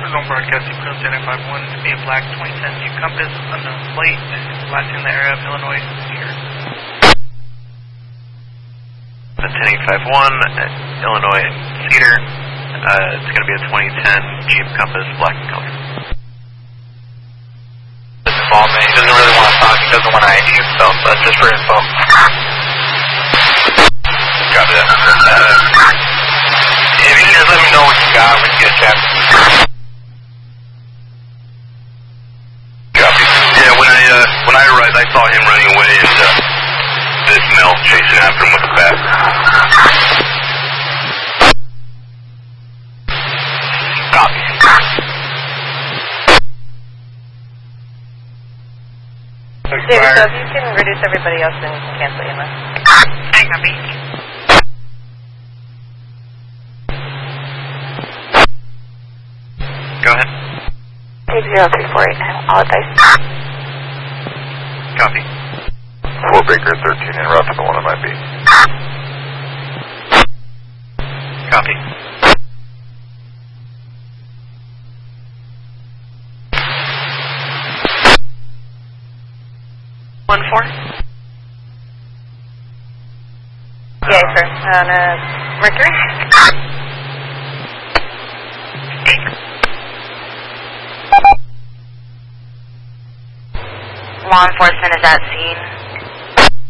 Zone broadcasting Prince 1051 to be a black 2010 Jeep Compass, unknown plate, last in the area of Illinois Cedar. The 10851, Illinois Cedar. It's going to be a 2010 Jeep Compass, black in color. Involvement. He doesn't really want to talk. He doesn't want to ID himself, but just for info. Copy that. If you just let me know what you got, we can get a chat. Copy. Yeah, when I arrived, I saw him running away, and this Mel chasing after him with a bat. Copy. David, so if you can reduce everybody else, then you can cancel EMS. I copy. Go ahead. Take 03489, all advice. Copy. 4 Baker 13 en route to the one on my beat. Copy. Yeah, sir. On Mercury? Law enforcement is at scene.